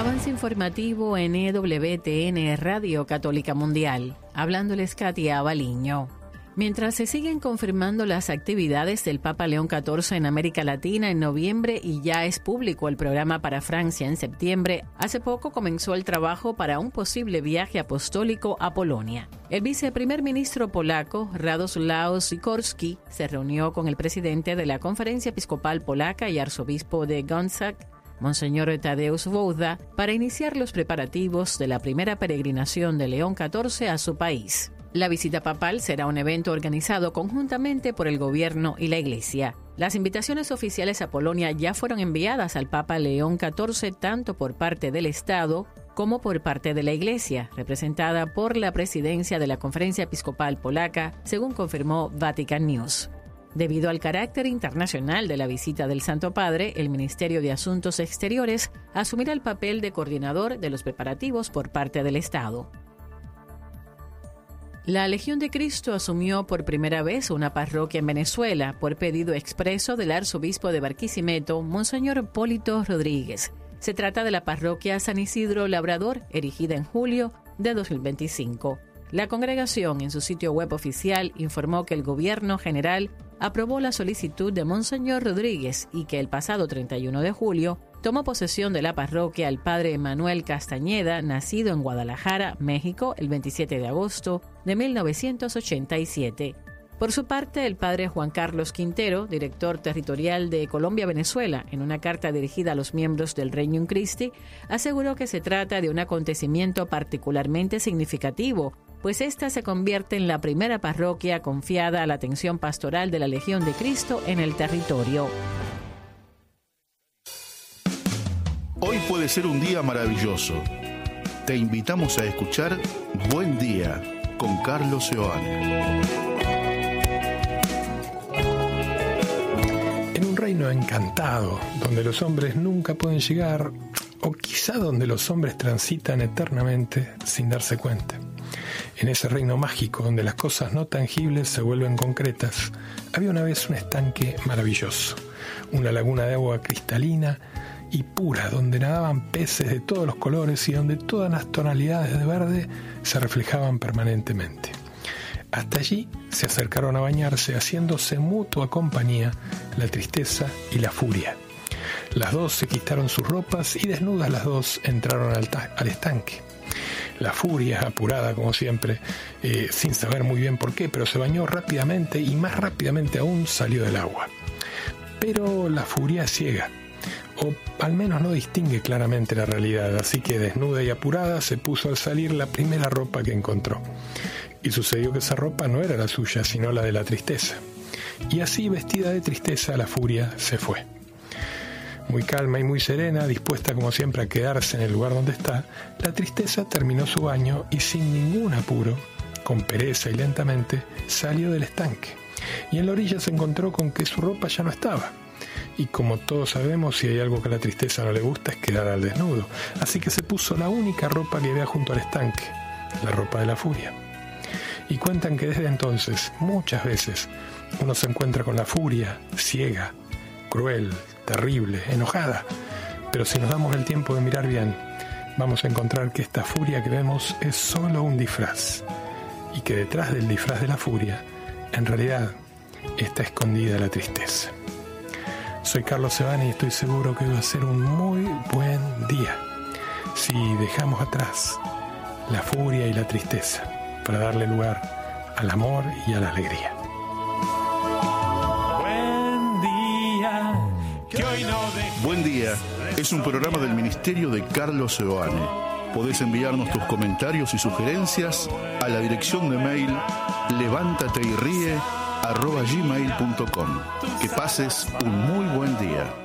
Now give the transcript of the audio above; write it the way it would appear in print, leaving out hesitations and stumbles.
Avance informativo en EWTN Radio Católica Mundial. Hablándoles Katia Abaliño. Mientras se siguen confirmando las actividades del Papa León XIV en América Latina en noviembre y ya es público el programa para Francia en septiembre, hace poco comenzó el trabajo para un posible viaje apostólico a Polonia. El viceprimer ministro polaco, Radoslaw Sikorski, se reunió con el presidente de la Conferencia Episcopal Polaca y arzobispo de Gdańsk, Monseñor Tadeusz Woda, para iniciar los preparativos de la primera peregrinación de León XIV a su país. La visita papal será un evento organizado conjuntamente por el gobierno y la Iglesia. Las invitaciones oficiales a Polonia ya fueron enviadas al Papa León XIV tanto por parte del Estado como por parte de la Iglesia, representada por la presidencia de la Conferencia Episcopal Polaca, según confirmó Vatican News. Debido al carácter internacional de la visita del Santo Padre, el Ministerio de Asuntos Exteriores asumirá el papel de coordinador de los preparativos por parte del Estado. La Legión de Cristo asumió por primera vez una parroquia en Venezuela por pedido expreso del arzobispo de Barquisimeto, Monseñor Polito Rodríguez. Se trata de la parroquia San Isidro Labrador, erigida en julio de 2025. La congregación, en su sitio web oficial, informó que el gobierno general aprobó la solicitud de Monseñor Rodríguez y que el pasado 31 de julio tomó posesión de la parroquia el padre Manuel Castañeda, nacido en Guadalajara, México, el 27 de agosto de 1987. Por su parte, el padre Juan Carlos Quintero, director territorial de Colombia-Venezuela, en una carta dirigida a los miembros del Regnum Christi, aseguró que se trata de un acontecimiento particularmente significativo, pues esta se convierte en la primera parroquia confiada a la atención pastoral de la Legión de Cristo en el territorio. Hoy puede ser un día maravilloso. Te invitamos a escuchar Buen Día con Carlos Seoane. En un reino encantado, donde los hombres nunca pueden llegar, o quizá donde los hombres transitan eternamente sin darse cuenta. En ese reino mágico donde las cosas no tangibles se vuelven concretas, había una vez un estanque maravilloso, una laguna de agua cristalina y pura, donde nadaban peces de todos los colores y donde todas las tonalidades de verde se reflejaban permanentemente. Hasta allí se acercaron a bañarse, haciéndose mutua compañía la tristeza y la furia. Las dos se quitaron sus ropas y desnudas las dos entraron al estanque. La furia, apurada como siempre, sin saber muy bien por qué, pero se bañó rápidamente y más rápidamente aún salió del agua. Pero la furia es ciega, o al menos no distingue claramente la realidad, así que desnuda y apurada se puso al salir la primera ropa que encontró. Y sucedió que esa ropa no era la suya, sino la de la tristeza. Y así, vestida de tristeza, la furia se fue. Muy calma y muy serena, dispuesta como siempre a quedarse en el lugar donde está, la tristeza terminó su baño y sin ningún apuro, con pereza y lentamente, salió del estanque. Y en la orilla se encontró con que su ropa ya no estaba. Y como todos sabemos, si hay algo que a la tristeza no le gusta es quedar al desnudo. Así que se puso la única ropa que había junto al estanque, la ropa de la furia. Y cuentan que desde entonces, muchas veces, uno se encuentra con la furia, ciega, cruel, terrible, enojada. Pero si nos damos el tiempo de mirar bien, vamos a encontrar que esta furia que vemos es solo un disfraz. Y que detrás del disfraz de la furia, en realidad, está escondida la tristeza. Soy Carlos Seoane y estoy seguro que va a ser un muy buen día si dejamos atrás la furia y la tristeza para darle lugar al amor y a la alegría. Buen Día es un programa del Ministerio de Carlos Seoane. Podés enviarnos tus comentarios y sugerencias a la dirección de mail levántateyríe@gmail.com. Que pases un muy buen día.